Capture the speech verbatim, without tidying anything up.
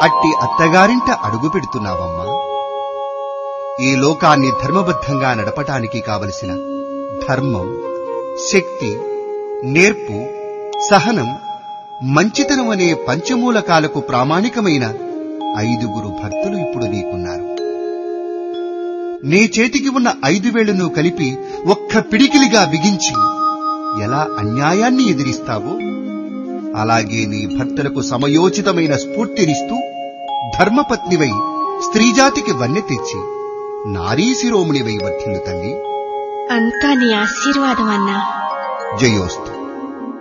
అట్టి అత్తగారింట అడుగు పెడుతున్నావమ్మా. ఈ లోకాన్ని ధర్మబద్ధంగా నడపటానికి కావలసిన ధర్మం, శక్తి, నేర్పు, సహనం, మంచితనం అనే పంచమూలకాలకు ప్రామాణికమైన ఐదుగురు భర్తలు ఇప్పుడు నీకున్నారు. నీ చేతికి ఉన్న ఐదు వేళ్లను కలిపి ఒక్క పిడికిలిగా బిగించి ఎలా అన్యాయాన్ని ఎదిరిస్తావో అలాగే నీ భర్తలకు సమయోచితమైన స్ఫూర్తినిస్తూ ధర్మపత్నివై స్త్రీజాతికి వన్నె తెచ్చి నారీ శిరోమణివై వర్ధిల్లు తల్లి. అంతా నీ ఆశీర్వాదం అన్నా. జయోస్తు.